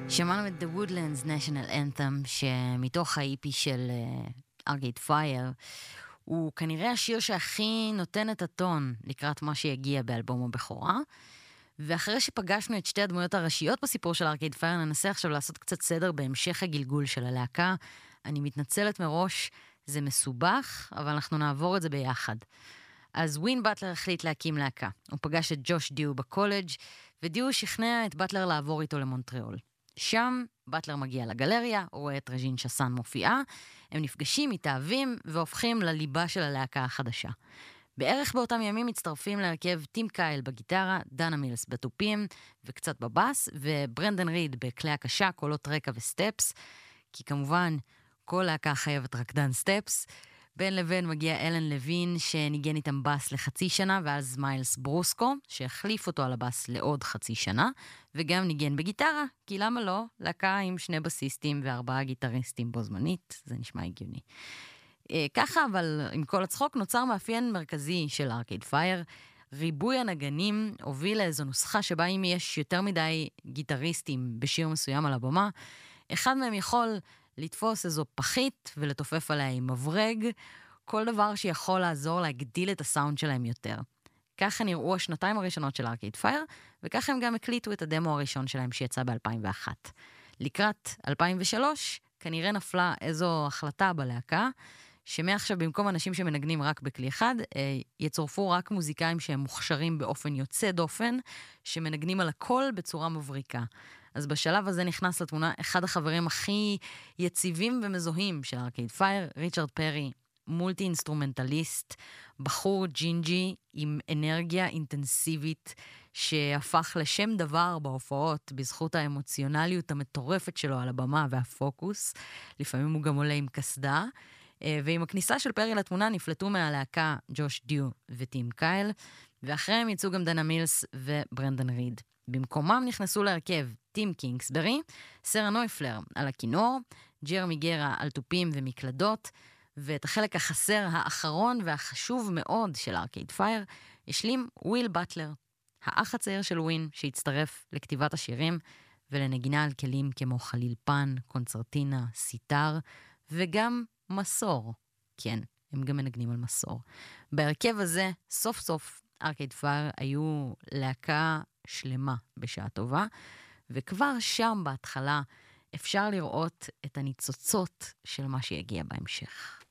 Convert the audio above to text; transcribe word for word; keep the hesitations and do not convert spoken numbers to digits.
שמענו את The Woodlands National Anthem, שמתוך ה-E P של uh, Arcade Fire, הוא כנראה השיר שהכי נותן את הטון לקראת מה שיגיע באלבום הבכורה. ואחרי שפגשנו את שתי הדמויות הראשיות בסיפור של Arcade Fire, ננסה עכשיו לעשות קצת סדר בהמשך הגלגול של הלהקה. אני מתנצלת מראש, זה מסובך, אבל אנחנו נעבור את זה ביחד. אז ווין באטלר החליט להקים להקה. הוא פגש את ג'וש דיו בקולג', ודיו שכנע את באטלר לעבור איתו למונטריאול. שם באטלר מגיע לגלריה, הוא רואה את רג'ין שסן מופיעה, הם נפגשים, מתאהבים והופכים לליבה של הלהקה החדשה. בערך באותם ימים מצטרפים להרכב טים קייל בגיטרה, דנה מילס בתופים וקצת בבאס, וברנדן ריד בכלי הקשה, קולות רקע וסטפס, כי כמובן כל להקה חייבת רקדן סטפס. בין לבין מגיע אלן לוין שניגן איתם בס לחצי שנה, ואז מיילס ברוסקו שהחליף אותו על הבס לעוד חצי שנה, וגם ניגן בגיטרה, כי למה לא? להקה עם שני בסיסטים וארבעה גיטריסטים בו זמנית, זה נשמע הגיוני. אה, ככה, אבל עם כל הצחוק נוצר מאפיין מרכזי של ארקייד פייר. ריבוי הנגנים הוביל לאיזו נוסחה שבה אם יש יותר מדי גיטריסטים בשיר מסוים על הבמה, אחד מהם יכול לתפוס איזו פחית ולתופף עליה עם מברג, כל דבר שיכול לעזור להגדיל את הסאונד שלהם יותר. ככה נראו השנתיים הראשונות של ארקייד פייר, וככה הם גם הקליטו את הדמו הראשון שלהם שיצא ב-אלפיים ואחת. לקראת אלפיים ושלוש כנראה נפלה איזו החלטה בלהקה, שמעכשיו במקום אנשים שמנגנים רק בכלי אחד, יצורפו רק מוזיקאים שהם מוכשרים באופן יוצא דופן, שמנגנים על הכל בצורה מבריקה. אז בשלב הזה נכנס לתמונה אחד החברים הכי יציבים ומזוהים של ארקייד פייר, ריצ'רד פרי, מולטי אינסטרומנטליסט, בחור ג'ינג'י עם אנרגיה אינטנסיבית שהפך לשם דבר בהופעות בזכות האמוציונליות המטורפת שלו על הבמה והפוקוס. לפעמים הוא גם עולה עם כסדה. ועם הכניסה של פרי לתמונה נפלטו מהלהקה ג'וש דיו וטים קייל, ואחריהם יצאו גם דנה מילס וברנדן ריד. במקומם נכנסו להרכב טים קינגסברי, סרה נויפלר על הכינור, ג'רמי גרה על תופים ומקלדות, ואת החלק החסר האחרון והחשוב מאוד של ארקייד פייר השלים וויל באטלר, האח הצעיר של ווין שהצטרף לכתיבת השירים ולנגינה על כלים כמו חליל פן, קונצרטינה, סיטר וגם מסור. כן, הם גם מנגנים על מסור. בהרכב הזה, סוף סוף ארקייד פייר היו להקה שלמה בשעה טובה, וכבר שם בהתחלה אפשר לראות את הניצוצות של מה שיגיע בהמשך.